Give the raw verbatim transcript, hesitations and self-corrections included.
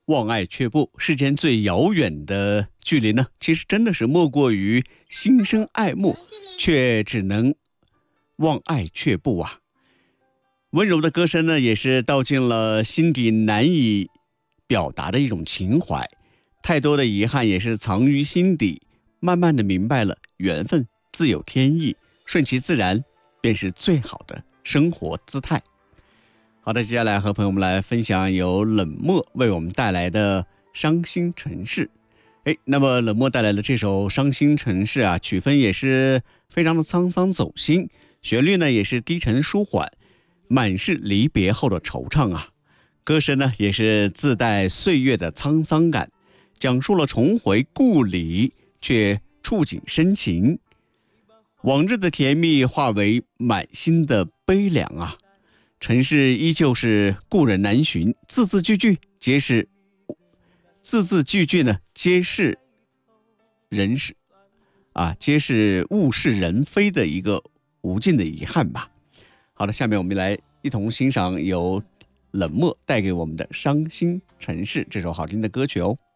望爱却步，世间最遥远的距离呢，其实真的是莫过于心生爱慕，却只能望爱却步啊。温柔的歌声呢，也是道尽了心底难以表达的一种情怀，太多的遗憾也是藏于心底，慢慢的明白了缘分自有天意，顺其自然便是最好的生活姿态。好的，接下来和朋友们来分享由冷漠为我们带来的伤心城市。哎，那么冷漠带来的这首伤心城市啊，曲风也是非常的沧桑走心，旋律呢也是低沉舒缓，满是离别后的惆怅啊。歌声呢也是自带岁月的沧桑感，讲述了重回故里却触景生情，往日的甜蜜化为满心的悲凉啊。城市依旧是故人难寻，字字句句皆是字字句句呢皆是人是啊皆是物是人非的一个无尽的遗憾吧。好的，下面我们来一同欣赏由冷漠带给我们的伤心城市这首好听的歌曲哦。